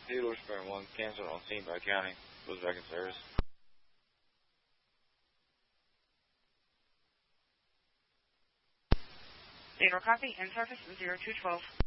Theodore Sprint 1, canceled on scene by county. Goes back in service. Theodore copy, in service 0212.